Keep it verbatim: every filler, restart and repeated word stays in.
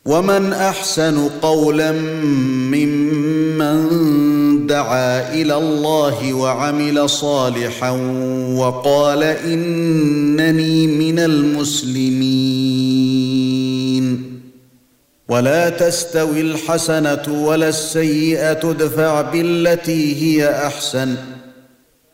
ومن احسن قولا ممن دعا الى الله وعمل صالحا وقال انني من المسلمين. ولا تستوي الحسنه ولا السيئه ادفع بالتي هي احسن